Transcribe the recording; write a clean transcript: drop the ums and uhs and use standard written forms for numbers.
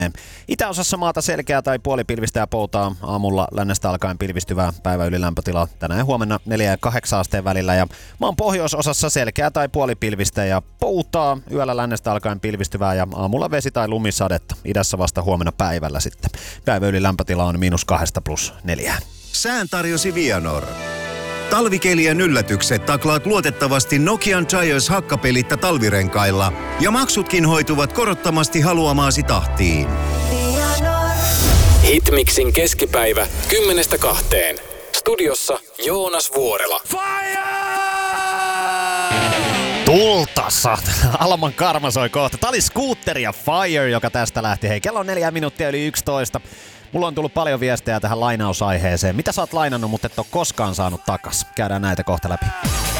Itäosassa maata selkeää tai puolipilvistä ja poutaa. Aamulla lännestä alkaen pilvistyvää päivä yli lämpötila tänään ja huomenna 4 ja 8 asteen välillä. Ja maan pohjoisosassa selkeää tai puolipilvistä ja poutaa. Yöllä lännestä alkaen pilvistyvää ja aamulla vesi- tai lumisadetta. Idässä vasta huomenna päivällä sitten. Päivä yli lämpötila on -2 + 4. Sään tarjosi Vianor. Talvikelien yllätykset taklaat luotettavasti Nokian Giants hakkapelitta talvirenkailla ja maksutkin hoituvat korottomasti haluamaasi tahtiin. Hitmixin keskipäivä 10-2. Studiossa Joonas Vuorela. Tultassa! Alman karma soi kohta. Tää oli Scooter ja Fire, joka tästä lähti. Hei, kello on 4 minuuttia yli 11. Mulla on tullut paljon viestejä tähän lainausaiheeseen. Mitä sä oot lainannut, mutta et ole koskaan saanut takas? Käydään näitä kohta läpi.